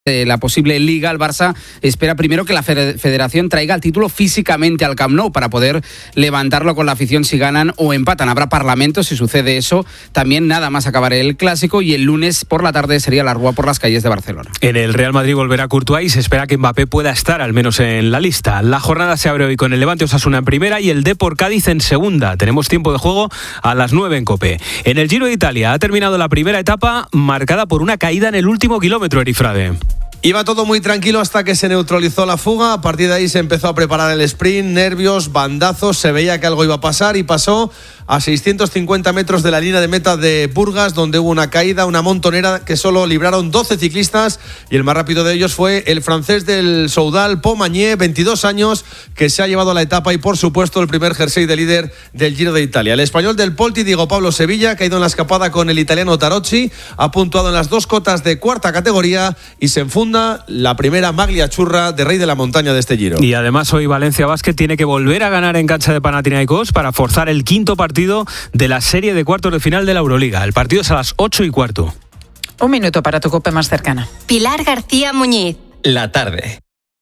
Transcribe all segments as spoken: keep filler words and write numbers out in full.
de la posible liga, el Barça espera primero que la federación traiga el título físicamente al Camp Nou para poder levantarlo con la afición si ganan o empatan. Habrá parlamento si sucede eso. También nada más acabar el clásico y el lunes por la tarde sería la rúa por las calles de Barcelona. En el Real Madrid volverá Courtois y se espera que Mbappé pueda estar al menos en la lista. La jornada se abre hoy con el Levante Osasuna en primera y el Depor Cádiz en segunda. Tenemos tiempo de juego a las nueve en COPE. En el Giro de Italia ha terminado la primera etapa marcada por una caída en el último kilómetro, Erifrade. Iba todo muy tranquilo hasta que se neutralizó la fuga. A partir de ahí se empezó a preparar el sprint, nervios, bandazos, se veía que algo iba a pasar y pasó a seiscientos cincuenta metros de la línea de meta de Burgas, donde hubo una caída, una montonera que solo libraron doce ciclistas y el más rápido de ellos fue el francés del Soudal, Pau Magnier, veintidós años, que se ha llevado la etapa y por supuesto el primer jersey de líder del Giro de Italia. El español del Polti, Diego Pablo Sevilla, ha caído en la escapada con el italiano Tarocci, ha puntuado en las dos cotas de cuarta categoría y se enfunda la primera maglia churra de Rey de la Montaña de este Giro. Y además hoy Valencia Basket tiene que volver a ganar en cancha de Panathinaikos para forzar el quinto partido de la serie de cuartos de final de la Euroliga. El partido es a las ocho y cuarto. Un minuto para tu COPE más cercana. Pilar García Muñiz. La tarde.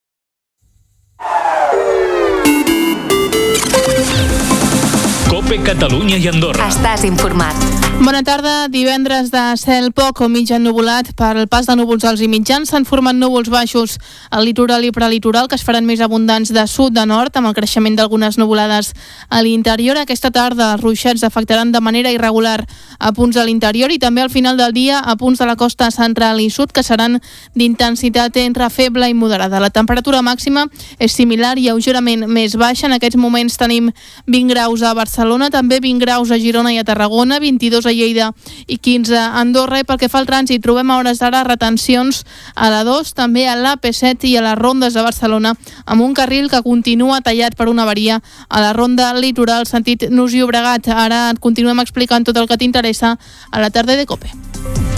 COPE Catalunya i Andorra. Estàs informat. Bona tarda. Divendres de cel poc o mig ennuvolat. Per el pas de núvols alts i mitjans s'han format núvols baixos al litoral i prelitoral que es faran més abundants de sud a nord amb el creixement d'algunes nuvolades a l'interior. Aquesta tarda els ruixats afectaran de manera irregular a punts de l'interior i també al final del dia a punts de la costa central i sud que seran d'intensitat entre feble i moderada. La temperatura màxima és similar i lleugerament més baixa. En aquests moments tenim vint graus a Barcelona, també vint graus a Girona i a Tarragona, vint-i-dos a Lleida i quinze a Andorra. I pel que fa al trànsit, trobem a hores d'ara retencions a la dos, també a l'A P set i a les rondes de Barcelona, amb un carril que continua tallat per una avaria a la ronda litoral sentit Nus Llobregat. Ara et continuem explicant tot el que t'interessa a la tarda de COPE.